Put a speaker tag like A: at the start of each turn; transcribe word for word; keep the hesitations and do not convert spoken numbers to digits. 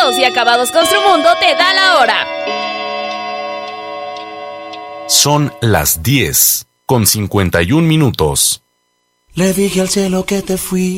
A: House y Acabados Construmundo te da la hora.
B: Son las diez con cincuenta y un minutos.
C: Le dije al cielo que te fui